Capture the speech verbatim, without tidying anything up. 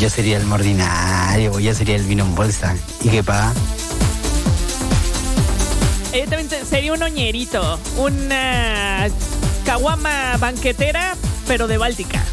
yo sería el ordinario, yo sería el vino en bolsa. ¿Y qué paga? Yo también te- sería un oñerito, una caguama banquetera, pero de Báltica.